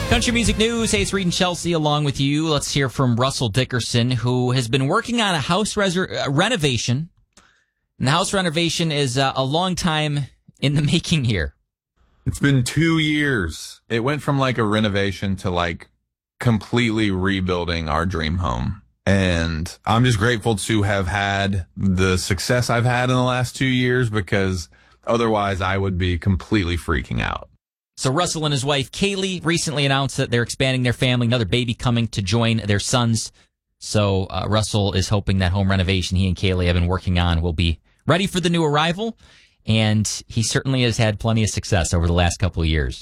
Country Music News. Hey, it's Reed and Chelsea along with you. Let's hear from Russell Dickerson, who has been working on a house renovation. And the house renovation is a long time in the making here. It's been 2 years. It went from like a renovation to like completely rebuilding our dream home. And I'm just grateful to have had the success I've had in the last 2 years, because otherwise I would be completely freaking out. So Russell and his wife, Kaylee, recently announced that they're expanding their family, another baby coming to join their sons. So Russell is hoping that home renovation he and Kaylee have been working on will be ready for the new arrival. And he certainly has had plenty of success over the last couple of years.